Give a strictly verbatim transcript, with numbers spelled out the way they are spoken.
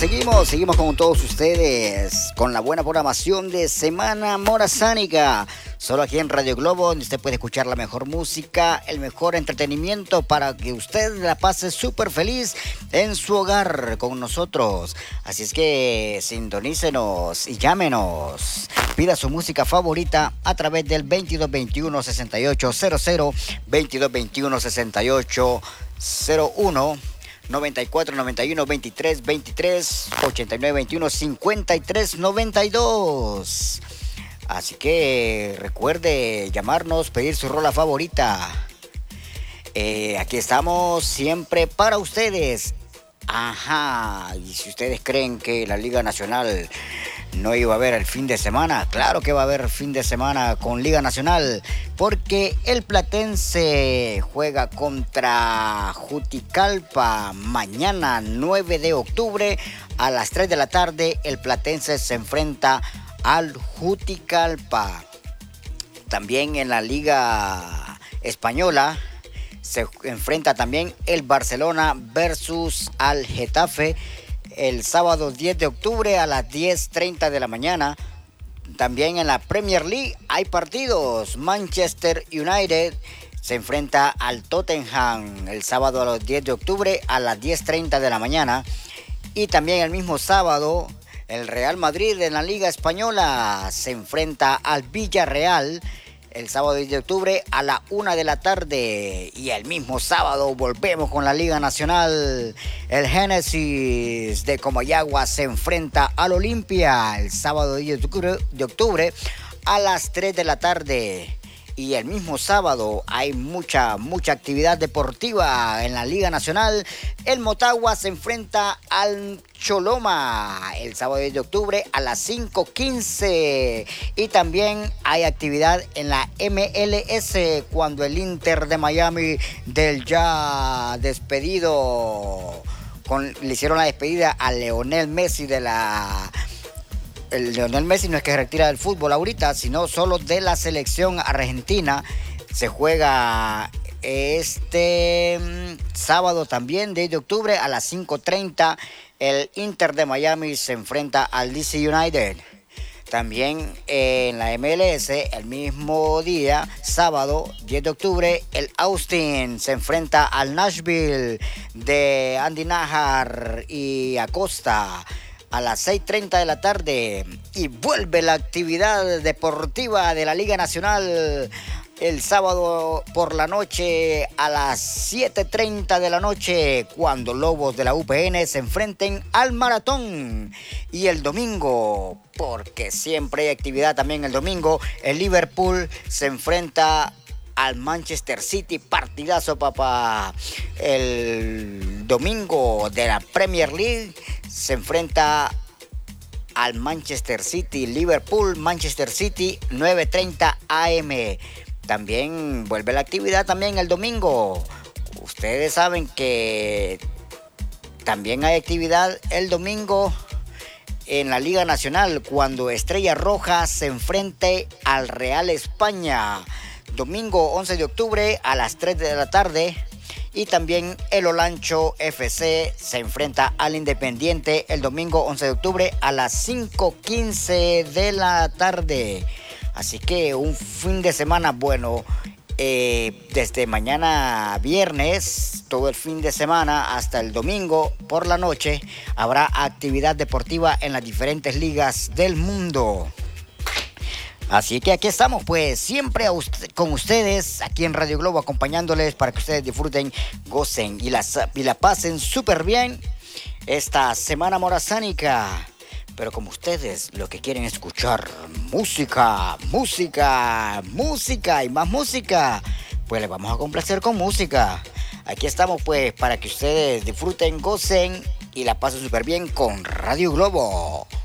Seguimos, seguimos con todos ustedes, con la buena programación de Semana Morazánica. Solo aquí en Radio Globo, donde usted puede escuchar la mejor música, el mejor entretenimiento para que usted la pase súper feliz en su hogar con nosotros. Así es que sintonícenos y llámenos. Pida su música favorita a través del veintidós veintiuno sesenta y ocho cero cero, veintidós veintiuno sesenta y ocho cero uno. noventa y cuatro noventa y uno veintitrés veintitrés, ochenta y nueve veintiuno cincuenta y tres noventa y dos. Así que recuerde llamarnos, pedir su rola favorita. Eh, aquí estamos siempre para ustedes. Ajá, y si ustedes creen que la Liga Nacional no iba a haber el fin de semana, claro que va a haber fin de semana con Liga Nacional, porque el Platense juega contra Juticalpa mañana nueve de octubre a las tres de la tarde. El Platense se enfrenta al Juticalpa. También en la Liga Española se enfrenta también el Barcelona versus al Getafe el sábado diez de octubre a las diez treinta de la mañana. También en la Premier League hay partidos. Manchester United se enfrenta al Tottenham el sábado a las diez de octubre a las diez treinta de la mañana. Y también el mismo sábado el Real Madrid en la Liga Española se enfrenta al Villarreal el sábado diez de octubre a la una de la tarde. Y el mismo sábado volvemos con la Liga Nacional. El Génesis de Comayagua se enfrenta al Olimpia el sábado diez de octubre a las tres de la tarde. Y el mismo sábado hay mucha, mucha actividad deportiva en la Liga Nacional. El Motagua se enfrenta al Choloma el sábado diez de octubre a las cinco quince. Y también hay actividad en la M L S cuando el Inter de Miami del ya despedido, con, le hicieron la despedida a Lionel Messi de la... El Lionel Messi no es que se retira del fútbol ahorita, sino solo de la selección argentina. Se juega este sábado también, diez de octubre, a las cinco treinta. El Inter de Miami se enfrenta al D C United. También en la M L S, el mismo día, sábado diez de octubre, el Austin se enfrenta al Nashville de Andy Najar y Acosta a las seis treinta de la tarde. Y vuelve la actividad deportiva de la Liga Nacional el sábado por la noche a las siete treinta de la noche, cuando Lobos de la U P N se enfrenten al Maratón. Y el domingo, porque siempre hay actividad también el domingo, el Liverpool se enfrenta al Manchester City. Partidazo, papá. El domingo de la Premier League se enfrenta al Manchester City. Liverpool, Manchester City, nueve treinta a eme. También vuelve la actividad también el domingo. Ustedes saben que también hay actividad el domingo en la Liga Nacional cuando Estrella Roja se enfrente al Real España. Domingo once de octubre a las tres de la tarde. Y también el Olancho F C se enfrenta al Independiente el domingo once de octubre a las cinco quince de la tarde. Así que un fin de semana bueno. Eh, desde mañana viernes, todo el fin de semana hasta el domingo por la noche, habrá actividad deportiva en las diferentes ligas del mundo. Así que aquí estamos, pues, siempre a usted, con ustedes, aquí en Radio Globo, acompañándoles para que ustedes disfruten, gocen y la, y la pasen súper bien esta semana morazánica. Pero como ustedes lo que quieren es escuchar música, música, música y más música, pues les vamos a complacer con música. Aquí estamos, pues, para que ustedes disfruten, gocen y la pasen súper bien con Radio Globo.